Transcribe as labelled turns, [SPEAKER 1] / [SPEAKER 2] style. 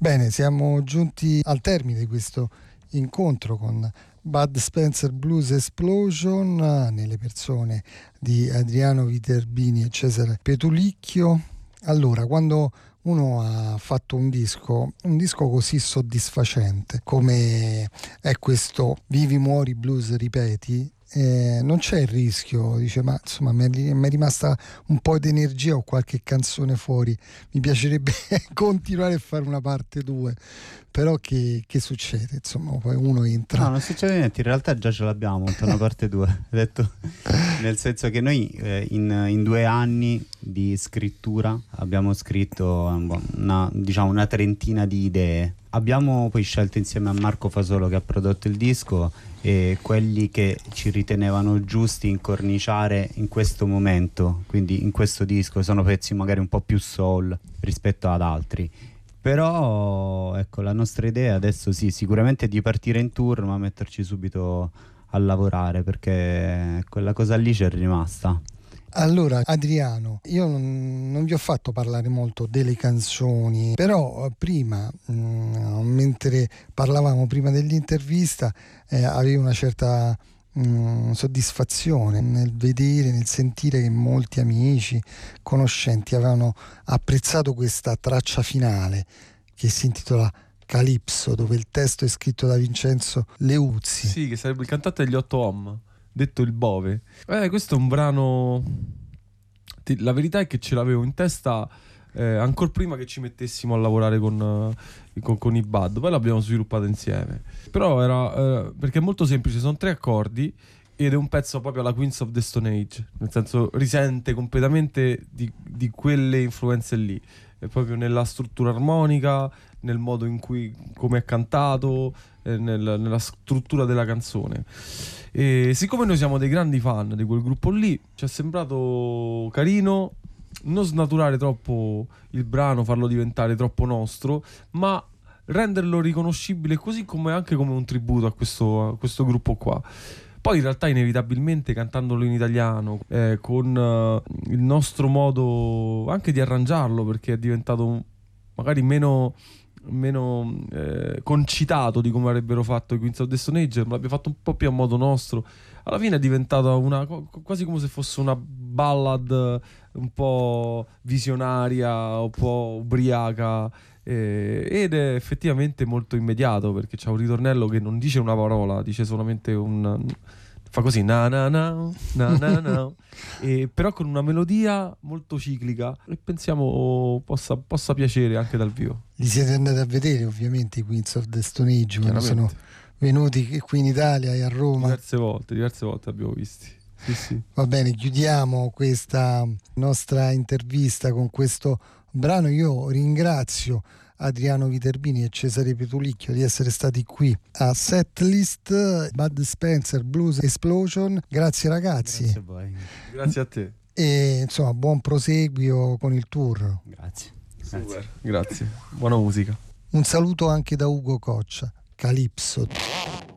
[SPEAKER 1] Bene, siamo giunti al termine di questo incontro con Bud Spencer Blues Explosion nelle persone di Adriano Viterbini e Cesare Petulicchio. Allora, quando uno ha fatto un disco così soddisfacente come è questo Vivi Muori Blues Ripeti, non c'è il rischio, dice, ma insomma mi è rimasta un po' di energia o qualche canzone fuori, mi piacerebbe continuare a fare una parte 2, però che succede? Insomma, poi uno entra.
[SPEAKER 2] No, non succede niente, in realtà già ce l'abbiamo una parte 2, detto, nel senso che noi in 2 anni di scrittura abbiamo scritto una trentina di idee. Abbiamo poi scelto insieme a Marco Fasolo, che ha prodotto il disco, e quelli che ci ritenevano giusti incorniciare in questo momento, quindi in questo disco sono pezzi magari un po' più soul rispetto ad altri. Però ecco, la nostra idea adesso sì, sicuramente è di partire in tour, ma metterci subito a lavorare, perché quella cosa lì c'è rimasta.
[SPEAKER 1] Allora, Adriano, io non vi ho fatto parlare molto delle canzoni, però prima, mentre parlavamo prima dell'intervista, avevo una certa soddisfazione nel vedere, nel sentire che molti amici, conoscenti avevano apprezzato questa traccia finale che si intitola Calypso, dove il testo è scritto da Vincenzo Leuzzi.
[SPEAKER 3] Sì, che sarebbe il cantante degli 8 Om, detto il Bove. Questo è un brano. La verità è che ce l'avevo in testa ancora prima che ci mettessimo a lavorare con i Bud. Poi l'abbiamo sviluppato insieme. Però era perché è molto semplice, sono 3 accordi ed è un pezzo proprio alla Queens of the Stone Age, nel senso risente completamente di quelle influenze lì. È proprio nella struttura armonica, nel modo in cui come è cantato, nella struttura della canzone. E siccome noi siamo dei grandi fan di quel gruppo lì, ci è sembrato carino non snaturare troppo il brano, farlo diventare troppo nostro, ma renderlo riconoscibile così come anche come un tributo a questo gruppo qua. Poi in realtà inevitabilmente cantandolo in italiano, con il nostro modo anche di arrangiarlo, perché è diventato magari meno concitato di come avrebbero fatto i Queens of the Stone Age, ma l'abbiamo fatto un po' più a modo nostro. Alla fine è diventata quasi come se fosse una ballad un po' visionaria, un po' ubriaca, ed è effettivamente molto immediato, perché c'ha un ritornello che non dice una parola, dice solamente fa così na na na na na na e però con una melodia molto ciclica, e pensiamo possa piacere anche dal vivo.
[SPEAKER 1] Li siete andati a vedere ovviamente i Queens of the Stone Age quando sono venuti qui in Italia e a Roma?
[SPEAKER 3] Diverse volte abbiamo visti. Sì.
[SPEAKER 1] Va bene, chiudiamo questa nostra intervista con questo brano. Io ringrazio Adriano Viterbini e Cesare Petulicchio di essere stati qui a Setlist Bud Spencer Blues Explosion. Grazie ragazzi.
[SPEAKER 2] Grazie a voi.
[SPEAKER 3] Grazie a te.
[SPEAKER 1] E insomma, buon proseguio con il tour.
[SPEAKER 2] Grazie.
[SPEAKER 3] Super. Grazie. Buona musica.
[SPEAKER 1] Un saluto anche da Ugo Coccia. Calypso.